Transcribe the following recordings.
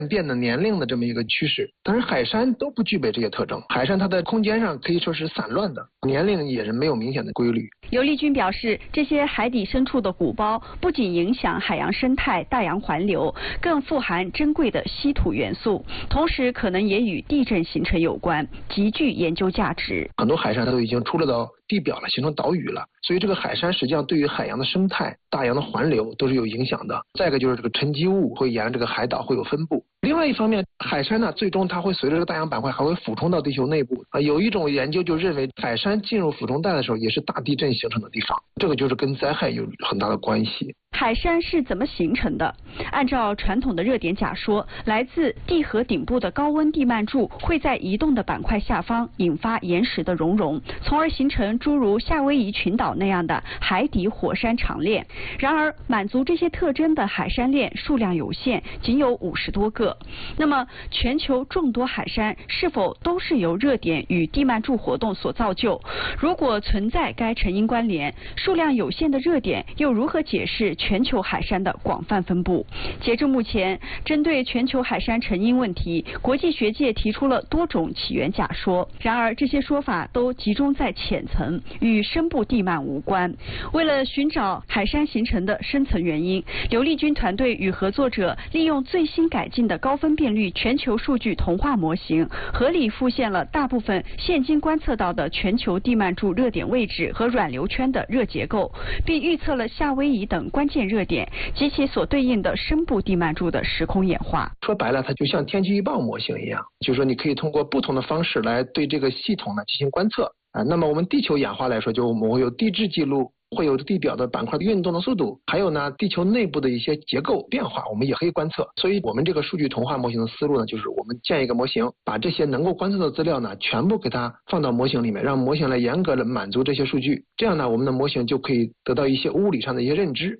变的年龄的这么一个趋势。当然海山都不具备这些特征，海山它的空间上可以说是散乱的，年龄也是没有明显的规律。 刘立军表示，这些海底深处的鼓包不仅影响海洋生态、大洋环流，更富含珍贵的稀土元素，同时可能也与地震形成有关，极具研究价值。 很多海山它都已经出了到地表了，形成岛屿了，所以这个海山实际上对于海洋的生态、大洋的环流都是有影响的。再一个就是这个沉积物会沿着这个海岛会有分布。另外一方面，海山呢最终它会随着这个大洋板块还会俯冲到地球内部有一种研究就认为海山进入俯冲带的时候也是大地震形成的地方，这个就是跟灾害有很大的关系。 海山是怎么形成的？按照传统的热点假说，来自地核顶部的高温地幔柱会在移动的板块下方引发岩石的熔融，从而形成诸如夏威夷群岛那样的海底火山长链。然而，满足这些特征的海山链数量有限，仅有50多个。那么，全球众多海山是否都是由热点与地幔柱活动所造就？如果存在该成因关联，数量有限的热点又如何解释全球海山的广泛分布？截至目前，针对全球海山成因问题，国际学界提出了多种起源假说。然而，这些说法都集中在浅层，与深部地幔无关。为了寻找海山形成的深层原因，刘立军团队与合作者利用最新改进的高分辨率全球数据同化模型，合理复现了大部分现今观测到的全球地幔柱热点位置和软流圈的热结构，并预测了夏威夷等关键热点及其所对应的深部地幔柱的时空演化。 说白了，它就像天气预报模型一样，就是说你可以通过不同的方式来对这个系统呢进行观测那么我们地球演化来说，就我们会有地质记录，会有地表的板块运动的速度，还有呢地球内部的一些结构变化，我们也可以观测。所以我们这个数据同化模型的思路呢，就是我们建一个模型，把这些能够观测的资料呢全部给它放到模型里面，让模型来严格的满足这些数据，这样呢我们的模型就可以得到一些物理上的一些认知。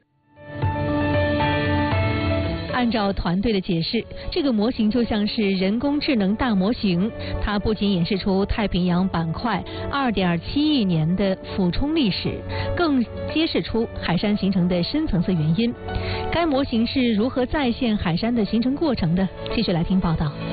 按照团队的解释，这个模型就像是人工智能大模型，它不仅演示出太平洋板块2.7亿年的俯冲历史，更揭示出海山形成的深层次原因。该模型是如何再现海山的形成过程的？继续来听报道。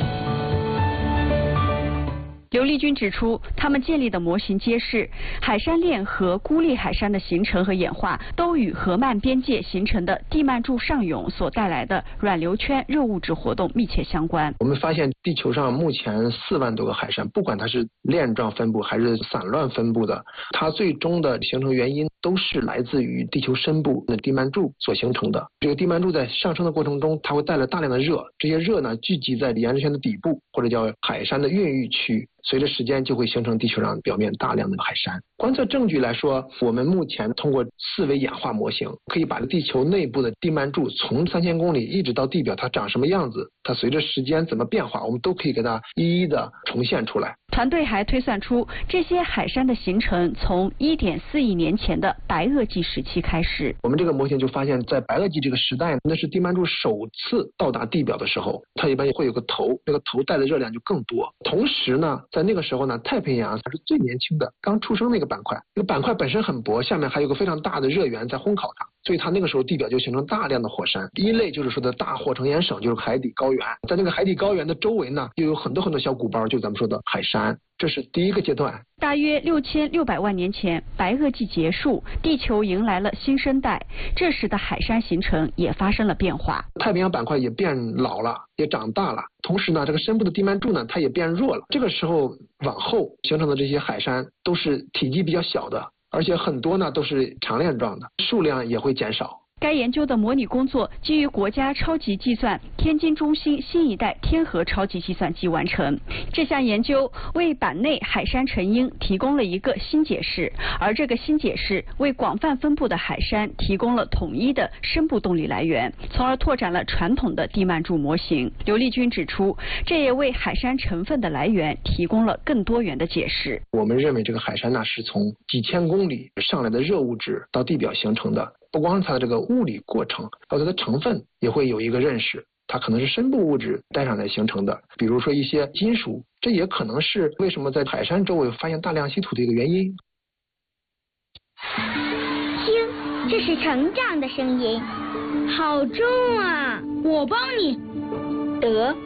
刘立军指出，他们建立的模型揭示，海山链和孤立海山的形成和演化都与河漫边界形成的地幔柱上涌所带来的软流圈热物质活动密切相关。 我们发现地球上目前4万多个海山，不管它是链状分布还是散乱分布的，它最终的形成原因都是来自于地球深部的地幔柱所形成的。这个地幔柱在上升的过程中，它会带来大量的热，这些热呢聚集在岩石圈的底部，或者叫海山的孕育区。随着时间就会形成地球上表面大量的海山。观测证据来说，我们目前通过4维演化模型，可以把地球内部的地幔柱从3000公里一直到地表，它长什么样子，它随着时间怎么变化，我们都可以给它一一的重现出来。 团队还推算出，这些海山的形成从1.4亿年前的白垩纪时期开始。 我们这个模型就发现，在白垩纪这个时代，那是地幔柱首次到达地表的时候，它一般会有个头，那个头带的热量就更多。同时呢，在那个时候呢，太平洋它是最年轻的，刚出生那个板块，这个板块本身很薄，下面还有个非常大的热源在烘烤它，所以它那个时候地表就形成大量的火山。一类就是说的大火成岩省，就是海底高原，在那个海底高原的周围呢，又有很多很多小鼓包，就咱们说的海山。这是第一个阶段。 大约6600万年前，白垩纪结束，地球迎来了新生代，这时的海山形成也发生了变化。 太平洋板块也变老了，也长大了，同时呢，这个深部的地幔柱呢，它也变弱了。这个时候往后形成的这些海山都是体积比较小的，而且很多呢都是长链状的，数量也会减少。 该研究的模拟工作基于国家超级计算天津中心新一代天河超级计算机完成。这项研究为板内海山成因提供了一个新解释，而这个新解释为广泛分布的海山提供了统一的深部动力来源，从而拓展了传统的地幔柱模型。刘立军指出，这也为海山成分的来源提供了更多元的解释。 我们认为这个海山呢是从几千公里上来的热物质到地表形成的。不光是它的这个物理过程，还有它的成分也会有一个认识，它可能是深部物质带上来形成的，比如说一些金属，这也可能是为什么在海山周围发现大量稀土的一个原因。 听，这是成长的声音，好重啊！我帮你。得。